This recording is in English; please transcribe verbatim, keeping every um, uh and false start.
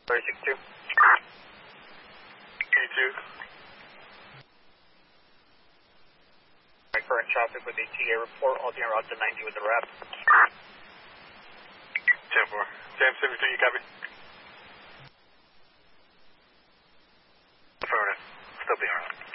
Sorry, six two. E two. Current traffic with A T A report, all being route to ninety with the wrap. ten four. Sam seventy-two, you copy? Affirmative. Still being around.